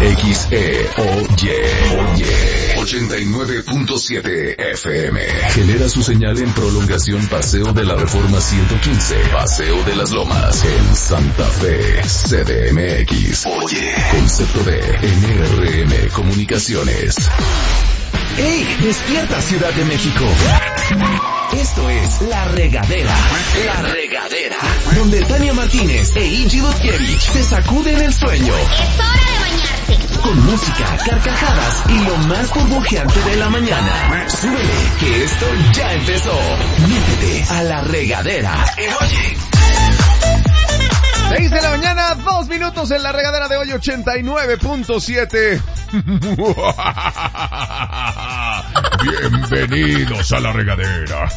XE Oye 89.7 FM. Genera su señal en prolongación Paseo de la Reforma 115, Paseo de las Lomas, en Santa Fe, CDMX. Oye, concepto de NRM Comunicaciones. ¡Ey! ¡Despierta, Ciudad de México! Esto es La Regadera. La Regadera. Donde Tania Martínez e Iggy Dutkiewicz te sacuden el sueño. ¡Es hora de bañarse! Con música, carcajadas y lo más burbujeante de la mañana. Súbele, que esto ya empezó. Métete a La Regadera. Oye. 6 de la mañana, 2 minutos en La Regadera de hoy, 89.7. Bienvenidos a La Regadera.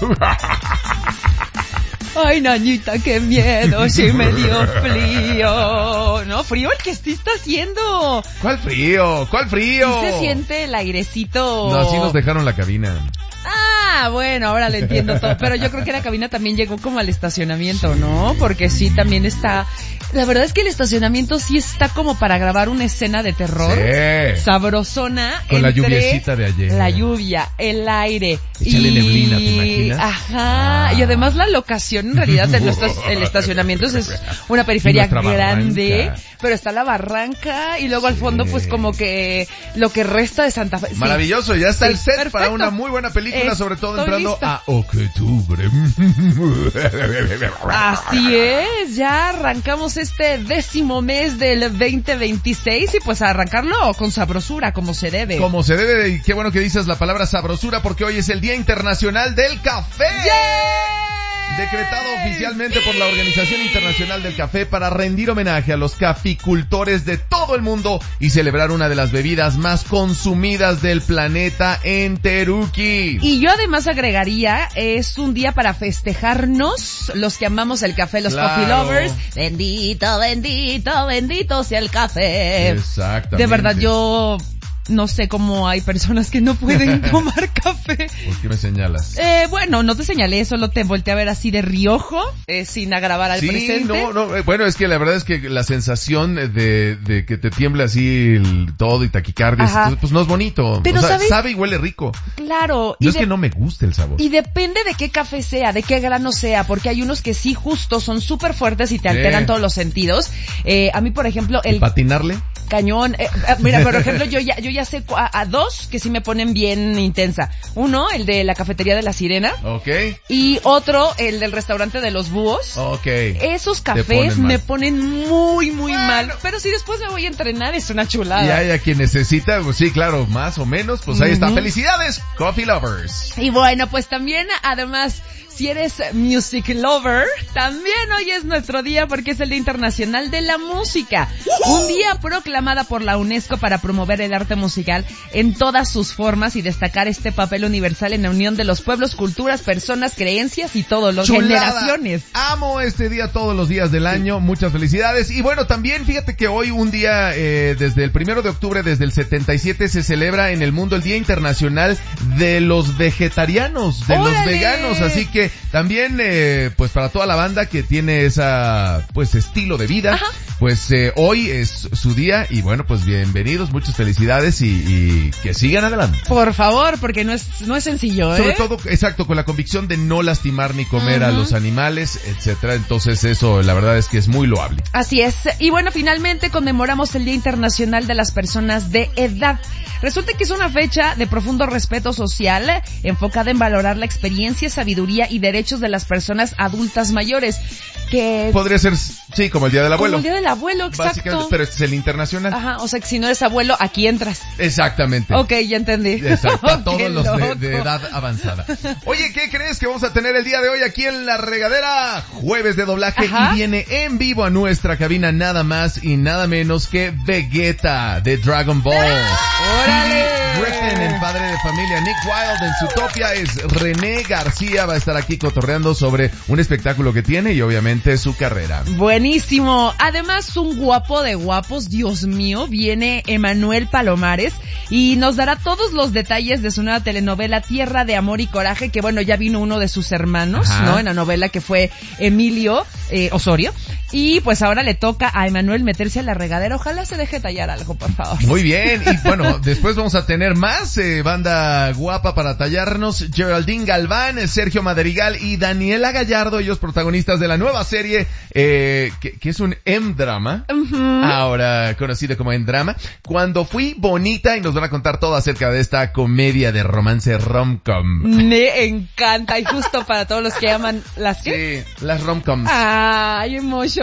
Ay, Nañita, qué miedo, sí me dio frío. No, frío el que sí está haciendo. ¿Cuál frío? ¿Cuál frío? Sí se siente el airecito. No, así nos dejaron la cabina. Ah, bueno, ahora le entiendo todo. Pero yo creo que la cabina también llegó como al estacionamiento, ¿no? Porque sí, también está... La verdad es que el estacionamiento sí está como para grabar una escena de terror. Sí. Sabrosona. Con la lluviecita de ayer. La lluvia, el aire. Échale neblina, ¿te imaginas? Ajá. Y además la locación, en realidad, el estacionamiento es una periferia grande. Barranca. Pero está la barranca y luego al fondo, pues como que lo que resta de Santa Fe. Sí. Maravilloso, ya está el set perfecto. para una muy buena película, sobre todo entrando lista. a octubre. Así es, ya arrancamos este 10º mes del 2026 y pues a arrancarlo con sabrosura, como se debe. Como se debe, y qué bueno que dices la palabra sabrosura porque hoy es el Día Internacional del Café. ¡Yeah! Decretado oficialmente por la Organización Internacional del Café para rendir homenaje a los caficultores de todo el mundo y celebrar una de las bebidas más consumidas del planeta enteruki. Y yo además agregaría, es un día para festejarnos los que amamos el café, los coffee lovers. Bendito, bendito, bendito sea el café. Exactamente. De verdad, yo... No sé cómo hay personas que no pueden tomar café. ¿Por qué me señalas? Bueno, no te señalé, solo te volteé a ver así de riojo, sin agravar al presente. Bueno, es que la verdad es que la sensación de que te tiembla así todo y taquicardia, pues no es bonito. Pero, o sea, ¿sabes? Sabe y huele rico. Claro. Yo es que no me gusta el sabor. Y depende de qué café sea, de qué grano sea, porque hay unos que sí justo son súper fuertes y te alteran todos los sentidos. A mí, por ejemplo, ¿Y patinarle? Cañón. Mira, por ejemplo, yo ya sé a dos que sí me ponen bien intensa. Uno, el de la cafetería de la Sirena. Ok. Y otro, el del restaurante de los búhos. Ok. Esos cafés me ponen muy, muy mal. Pero si después me voy a entrenar, es una chulada. Y hay a quien necesita, pues sí, claro, más o menos, pues ahí está. ¡Felicidades, Coffee Lovers! Y bueno, pues también, además, si eres music lover, también hoy es nuestro día porque es el Día Internacional de la Música. Un día proclamada por la UNESCO para promover el arte musical en todas sus formas y destacar este papel universal en la unión de los pueblos, culturas, personas, creencias y todos los generaciones. Amo este día todos los días del año. Muchas felicidades. Y bueno, también fíjate que hoy un día, desde el 1 de octubre, desde el 77, se celebra en el mundo el Día Internacional de los Vegetarianos, de los veganos. Así que también, pues para toda la banda que tiene esa, pues estilo de vida, pues hoy es su día y bueno, pues bienvenidos, muchas felicidades y que sigan adelante. Por favor, porque no es sencillo, Sobre todo, exacto, con la convicción de no lastimar ni comer a los animales, etcétera. Entonces eso, la verdad es que es muy loable. Así es. Y bueno, finalmente conmemoramos el Día Internacional de las Personas de Edad. Resulta que es una fecha de profundo respeto social, enfocada en valorar la experiencia, sabiduría y derechos de las personas adultas mayores. Que podría ser, sí, como el Día del Abuelo. Como el Día del Abuelo, exacto. Pero este es el internacional. Ajá, o sea que si no eres abuelo, aquí entras. Exactamente. Ok, ya entendí. Exacto, todos los de edad avanzada. Oye, ¿qué crees que vamos a tener el día de hoy aquí en La Regadera? Jueves de doblaje. Y viene en vivo a nuestra cabina nada más y nada menos que Vegeta de Dragon Ball. ¡Órale! tienen el padre de familia Nick Wilde en Zootopia, es René García, va a estar aquí cotorreando sobre un espectáculo que tiene y obviamente su carrera. Buenísimo. Además, un guapo de guapos, Dios mío, viene Emanuel Palomares y nos dará todos los detalles de su nueva telenovela Tierra de Amor y Coraje, que bueno, ya vino uno de sus hermanos, Ajá. ¿no? En la novela, que fue Emilio Osorio. Y pues ahora le toca a Emanuel meterse a la regadera. Ojalá se deje tallar algo, por favor. Muy bien, y bueno, después vamos a tener más banda guapa para tallarnos. Geraldine Galván, Sergio Madrigal y Daniela Gallardo, ellos protagonistas de la nueva serie, que es un M-drama, ahora conocido como M-drama. Cuando fui bonita, y nos van a contar todo acerca de esta comedia de romance rom-com. Me encanta, y justo para todos los que aman las que... Sí, las rom-coms. Ay, emotion.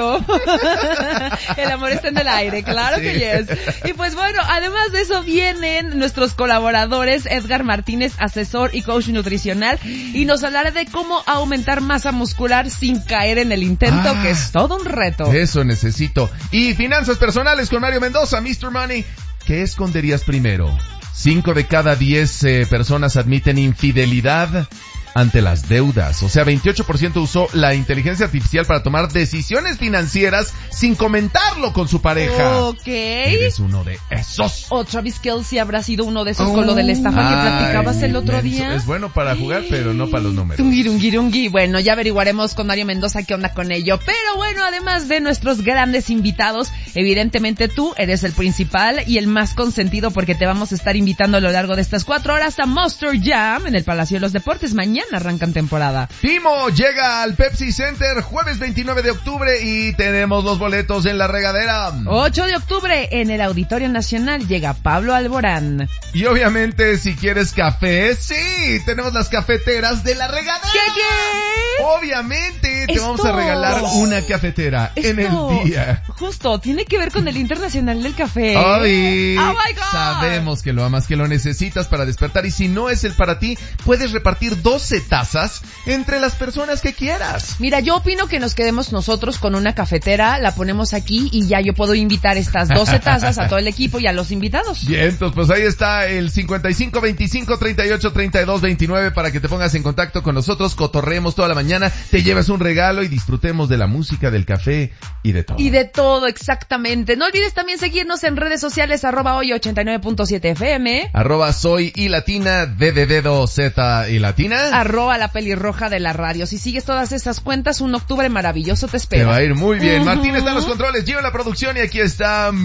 El amor está en el aire, claro Sí. que yes. Y pues bueno, además de eso vienen nuestros colaboradores, Edgar Martínez, asesor y coach nutricional, y nos hablará de cómo aumentar masa muscular sin caer en el intento, que es todo un reto. Eso necesito. Y finanzas personales con Mario Mendoza, Mr. Money. ¿Qué esconderías primero? 5 de cada 10 personas admiten infidelidad ante las deudas. O sea, 28% usó la inteligencia artificial para tomar decisiones financieras sin comentarlo con su pareja. Ok. Eres uno de esos. O Travis Kelce habrá sido uno de esos con lo de la estafa que platicabas el otro menso. día. Es bueno para jugar, pero no para los números. Tungirungirungui. Bueno, ya averiguaremos con Mario Mendoza qué onda con ello. Pero bueno, además de nuestros grandes invitados, evidentemente tú eres el principal y el más consentido, porque te vamos a estar invitando a lo largo de estas 4 horas a Monster Jam en el Palacio de los Deportes. Mañana arrancan temporada. Timo llega al Pepsi Center jueves 29 de octubre y tenemos los boletos en la regadera. 8 de octubre en el Auditorio Nacional llega Pablo Alborán. Y obviamente si quieres café, sí, tenemos las cafeteras de la regadera. ¿Qué? Obviamente te vamos a regalar una cafetera en el día. Justo, tiene que ver con el Internacional del Café. Ay, Oh my God. sabemos que lo amas, que lo necesitas para despertar, y si no es el para ti, puedes repartir 12 tazas entre las personas que quieras. Mira, yo opino que nos quedemos nosotros con una cafetera, la ponemos aquí y ya yo puedo invitar estas 12 tazas a todo el equipo y a los invitados. Bien, entonces pues ahí está el 55 25 38 32 29 para que te pongas en contacto con nosotros, cotorreemos toda la mañana, te lleves un regalo y disfrutemos de la música, del café y de todo. Y de todo, exactamente. No olvides también seguirnos en redes sociales, @hoy89.7 FM, @soy y latina, D de dedo, Z y latina. @la pelirroja de la radio. Si sigues todas esas cuentas, un octubre maravilloso te espera. Te va a ir muy bien. Martín está en los controles, Gio en la producción y aquí está